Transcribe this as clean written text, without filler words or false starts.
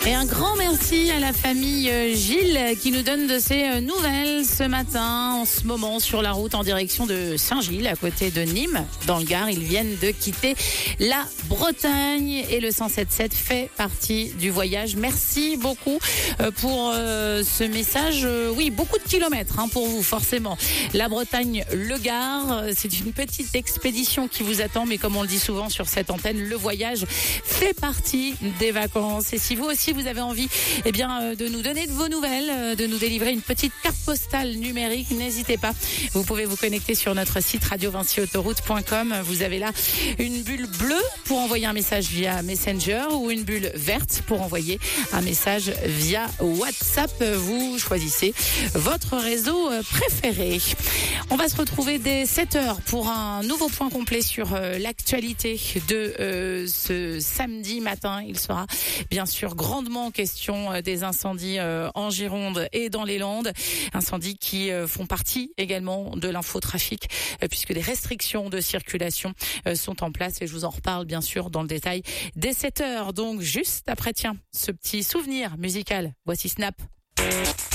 Et un grand merci à la famille Gilles qui nous donne de ses nouvelles ce matin, en ce moment sur la route en direction de Saint-Gilles, à côté de Nîmes, dans le Gard. Ils viennent de quitter la Bretagne et le 107.7 fait partie du voyage. Merci beaucoup pour ce message. Oui, beaucoup de kilomètres pour vous, forcément. La Bretagne, le Gard, c'est une petite expédition qui vous attend, mais comme on le dit souvent sur cette antenne, le voyage fait partie des vacances. Et si vous aussi, vous avez envie de nous donner de vos nouvelles, de nous délivrer une petite carte postale numérique, n'hésitez pas. Vous pouvez vous connecter sur notre site radiovinciautoroute.com. Vous avez là une bulle bleue pour envoyer un message via Messenger ou une bulle verte pour envoyer un message via WhatsApp. Vous choisissez votre réseau préféré. On va se retrouver dès 7h pour un nouveau point complet sur l'actualité de ce samedi matin. Il sera bien sûr grandement question des incendies en Gironde et dans les Landes. Incendies qui font partie également de l'infotrafic puisque des restrictions de circulation sont en place et je vous en reparle bien sûr dans le détail dès 7h. Donc juste après ce petit souvenir musical. Voici Snap.